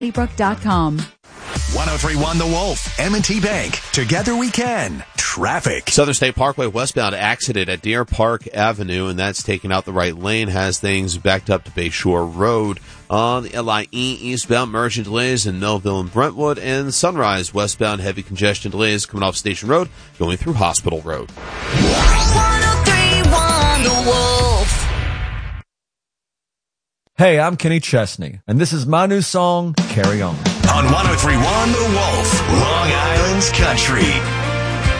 Brook.com. 1031 The Wolf, M&T Bank. Together we can. Traffic. Southern State Parkway westbound accident at Deer Park Avenue, and that's taking out the right lane, has things backed up to Bayshore Road. On the LIE eastbound, merging delays in Melville and Brentwood, and Sunrise westbound heavy congestion delays coming off Station Road, going through Hospital Road. 1031 The Wolf. Hey, I'm Kenny Chesney, and this is my new song, Carry On. On 1031 The Wolf, Long Island's Country.